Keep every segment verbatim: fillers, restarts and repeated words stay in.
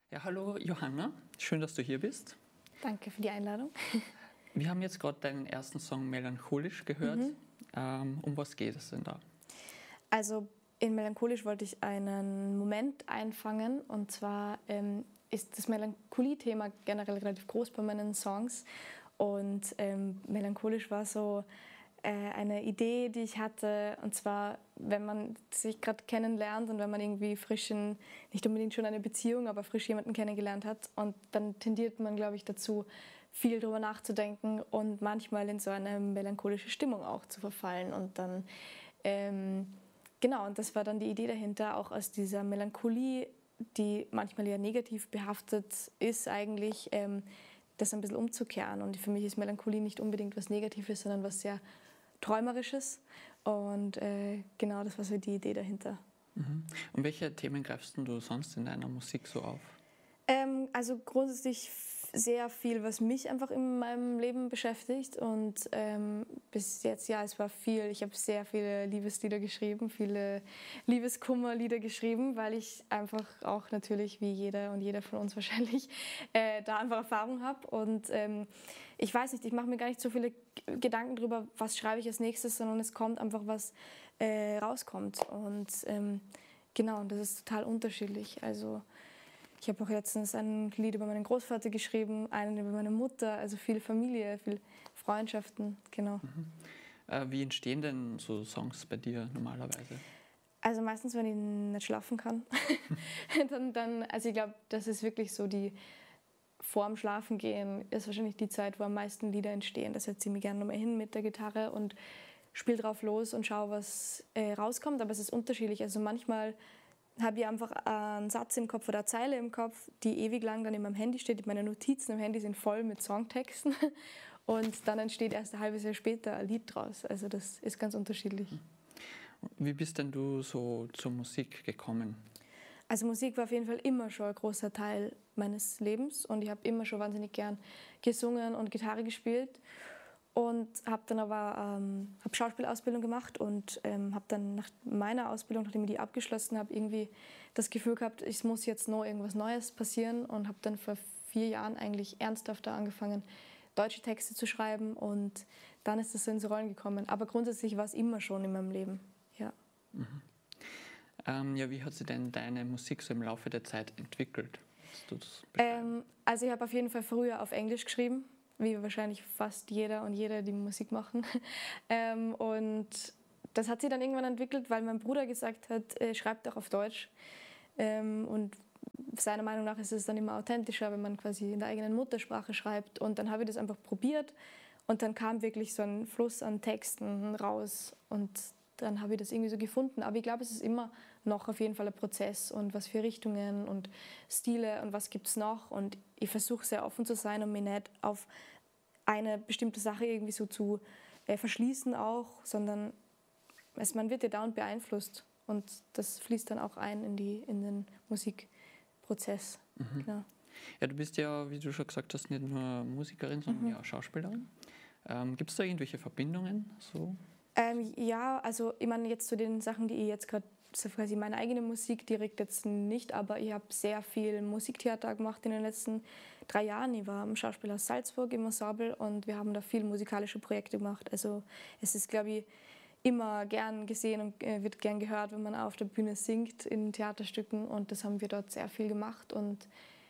Ja, hallo Johanna, schön, dass du hier bist. Danke für die Einladung. Wir haben jetzt gerade deinen ersten Song Melancholisch gehört. Mhm. Ähm, um was geht es denn da? Also in Melancholisch wollte ich einen Moment einfangen, und zwar ähm, ist das Melancholie-Thema generell relativ groß bei meinen Songs, und ähm, Melancholisch war so äh, eine Idee, die ich hatte, und zwar, wenn man sich gerade kennenlernt und wenn man irgendwie frisch in, nicht unbedingt schon eine Beziehung, aber frisch jemanden kennengelernt hat, und dann tendiert man, glaube ich, dazu, viel darüber nachzudenken und manchmal in so eine melancholische Stimmung auch zu verfallen. Und dann, ähm, genau, und das war dann die Idee dahinter, auch aus dieser Melancholie, die manchmal ja negativ behaftet ist eigentlich, ähm, das ein bisschen umzukehren. Und für mich ist Melancholie nicht unbedingt was Negatives, sondern was sehr Träumerisches. Und äh, genau, das war so die Idee dahinter. Mhm. Und welche Themen greifst du sonst in deiner Musik so auf? Ähm, also grundsätzlich sehr viel, was mich einfach in meinem Leben beschäftigt, und ähm, bis jetzt, ja, es war viel. Ich habe sehr viele Liebeslieder geschrieben, viele Liebeskummerlieder geschrieben, weil ich einfach auch natürlich, wie jeder und jeder von uns wahrscheinlich, äh, da einfach Erfahrung habe. Und ähm, ich weiß nicht, ich mache mir gar nicht so viele Gedanken darüber, was schreibe ich als nächstes, sondern es kommt einfach, was äh, rauskommt. Und ähm, genau, und das ist total unterschiedlich. Also ich habe auch letztens ein Lied über meinen Großvater geschrieben, einen über meine Mutter, also viel Familie, viel Freundschaften, genau. Mhm. Äh, wie entstehen denn so Songs bei dir normalerweise? Also meistens, wenn ich nicht schlafen kann, dann, dann, also ich glaube, das ist wirklich so die, vorm Schlafengehen ist wahrscheinlich die Zeit, wo am meisten Lieder entstehen. Da setze ich mich gerne nochmal hin mit der Gitarre und spiele drauf los und schaue, was äh, rauskommt, aber es ist unterschiedlich. Also manchmal habe ich einfach einen Satz im Kopf oder eine Zeile im Kopf, die ewig lang dann in meinem Handy steht. Meine Notizen im Handy sind voll mit Songtexten, und dann entsteht erst ein halbes Jahr später ein Lied draus. Also das ist ganz unterschiedlich. Wie bist denn du so zur Musik gekommen? Also Musik war auf jeden Fall immer schon ein großer Teil meines Lebens, und ich habe immer schon wahnsinnig gern gesungen und Gitarre gespielt. Und habe dann aber ähm, hab Schauspielausbildung gemacht und ähm, habe dann nach meiner Ausbildung, nachdem ich die abgeschlossen habe, irgendwie das Gefühl gehabt, es muss jetzt noch irgendwas Neues passieren, und habe dann vor vier Jahren eigentlich ernsthafter angefangen, deutsche Texte zu schreiben, und dann ist das so ins Rollen gekommen. Aber grundsätzlich war es immer schon in meinem Leben, ja. Mhm. Ähm, ja, wie hat sich denn deine Musik so im Laufe der Zeit entwickelt? Du das Ähm, also ich habe auf jeden Fall früher auf Englisch geschrieben, wie wahrscheinlich fast jeder und jede, die Musik machen. ähm, und das hat sich dann irgendwann entwickelt, weil mein Bruder gesagt hat, äh, schreib doch auf Deutsch. Ähm, und seiner Meinung nach ist es dann immer authentischer, wenn man quasi in der eigenen Muttersprache schreibt. Und dann habe ich das einfach probiert, und dann kam wirklich so ein Fluss an Texten raus, und dann habe ich das irgendwie so gefunden. Aber ich glaube, es ist immer noch auf jeden Fall ein Prozess, und was für Richtungen und Stile und was gibt es noch. Und ich versuche sehr offen zu sein und mich nicht auf eine bestimmte Sache irgendwie so zu äh, verschließen auch, sondern es, man wird ja dauernd beeinflusst, und das fließt dann auch ein in, die, in den Musikprozess. Mhm. Genau. Ja, du bist ja, wie du schon gesagt hast, nicht nur Musikerin, sondern Mhm. ja auch Schauspielerin. Ähm, Gibt es da irgendwelche Verbindungen? So? Ähm, ja, also ich meine jetzt zu den Sachen, die ich jetzt gerade, so quasi meine eigene Musik direkt jetzt nicht, aber ich habe sehr viel Musiktheater gemacht in den letzten drei Jahren. Ich war am Schauspielhaus Salzburg im Ensemble, und wir haben da viel musikalische Projekte gemacht. Also es ist, glaube ich, immer gern gesehen und äh, wird gern gehört, wenn man auf der Bühne singt in Theaterstücken, und das haben wir dort sehr viel gemacht, und,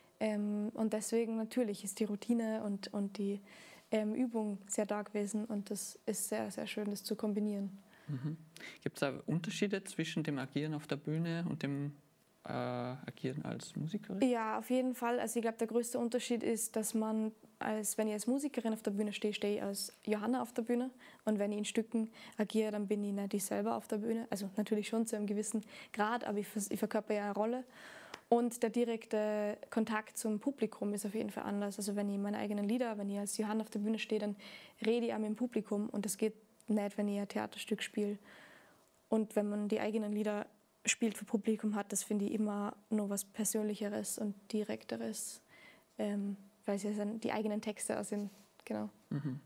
ähm, und deswegen natürlich ist die Routine und, und die ähm, Übung sehr da gewesen, und das ist sehr, sehr schön, das zu kombinieren. Mhm. Gibt es da Unterschiede zwischen dem Agieren auf der Bühne und dem äh, Agieren als Musikerin? Ja, auf jeden Fall. Also ich glaube, der größte Unterschied ist, dass man, als wenn ich als Musikerin auf der Bühne stehe, stehe ich als Johanna auf der Bühne. Und wenn ich in Stücken agiere, dann bin ich nicht ich selber auf der Bühne. Also natürlich schon zu einem gewissen Grad, aber ich, ich verkörper ja eine Rolle. Und der direkte Kontakt zum Publikum ist auf jeden Fall anders. Also wenn ich meine eigenen Lieder, wenn ich als Johanna auf der Bühne stehe, dann rede ich auch mit dem Publikum, und das geht nicht, wenn ich ein Theaterstück spiele. Und wenn man die eigenen Lieder spielt für Publikum hat, das finde ich immer nur was Persönlicheres und Direkteres, ähm, weil es ja dann die eigenen Texte auch sind. Genau. Mhm.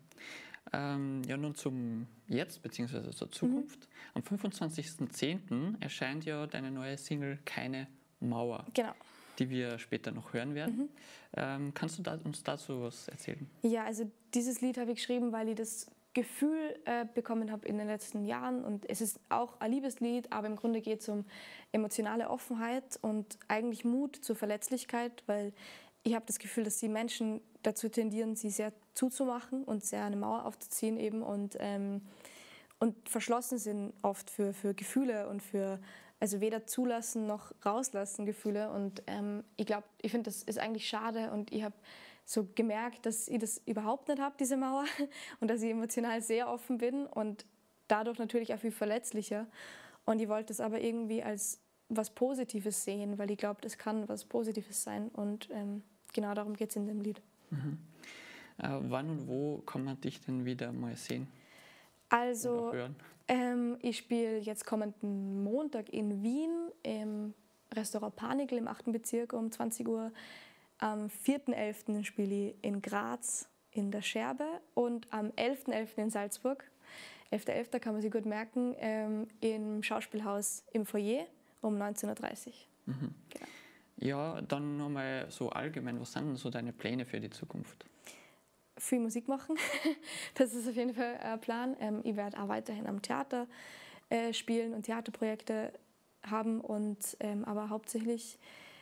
Ähm, ja, nun zum Jetzt bzw. zur Zukunft. Mhm. Am fünfundzwanzigsten zehnten erscheint ja deine neue Single Keine Mauer. Genau. die wir später noch hören werden. Mhm. Ähm, kannst du da, uns dazu was erzählen? Ja, also dieses Lied habe ich geschrieben, weil ich das Gefühl äh, bekommen habe in den letzten Jahren. Und es ist auch ein Liebeslied, aber im Grunde geht es um emotionale Offenheit und eigentlich Mut zur Verletzlichkeit, weil ich habe das Gefühl, dass die Menschen dazu tendieren, sie sehr zuzumachen und sehr eine Mauer aufzuziehen eben und, ähm, und verschlossen sind oft für, für Gefühle und für, also weder zulassen noch rauslassen Gefühle. Und ähm, ich glaube, ich finde, das ist eigentlich schade und ich habe so gemerkt, dass ich das überhaupt nicht habe, diese Mauer, und dass ich emotional sehr offen bin und dadurch natürlich auch viel verletzlicher. Und ich wollte es aber irgendwie als was Positives sehen, weil ich glaube, das kann was Positives sein und ähm, genau darum geht es in dem Lied. Mhm. Äh, wann und wo kann man dich denn wieder mal sehen? Also, oder hören? Ähm, ich spiele jetzt kommenden Montag in Wien im Restaurant Panikel im achten Bezirk um zwanzig Uhr. Am vierten elften spiele ich in Graz in der Scherbe und am elften elften in Salzburg. elfter elfter kann man sich gut merken, ähm, im Schauspielhaus im Foyer um neunzehn Uhr dreißig. Mhm. Genau. Ja, dann nochmal so allgemein, was sind denn so deine Pläne für die Zukunft? Viel Musik machen, das ist auf jeden Fall ein Plan. Ähm, ich werde auch weiterhin am Theater äh, spielen und Theaterprojekte haben, und, ähm, aber hauptsächlich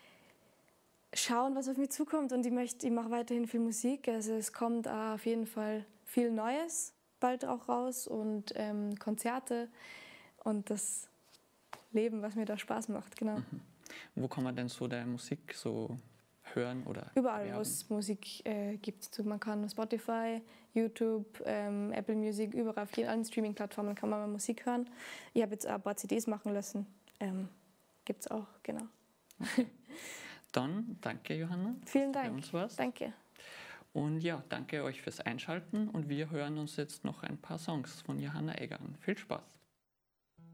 schauen, was auf mich zukommt, und ich möchte, ich mache weiterhin viel Musik, also es kommt auch auf jeden Fall viel Neues bald auch raus und ähm, Konzerte und das Leben, was mir da Spaß macht, genau. Mhm. Wo kann man denn so deine Musik so hören oder Überall, wo erwerben? es Musik äh, gibt. Man kann Spotify, YouTube, ähm, Apple Music, überall auf allen Streaming-Plattformen kann man mal Musik hören. Ich habe jetzt auch ein paar C Ds machen lassen. Ähm, gibt es auch, genau. Okay. Dann danke, Johanna. Vielen dass du Dank. Bei uns warst. Danke. Und ja, danke euch fürs Einschalten und wir hören uns jetzt noch ein paar Songs von Johanna Egger an. Viel Spaß!